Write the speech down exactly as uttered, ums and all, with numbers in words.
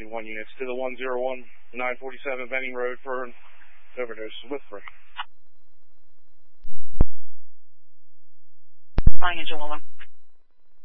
seventy-one units to the one zero one nine forty-seven Benning Road for an overdose with free. Flying Angel one one.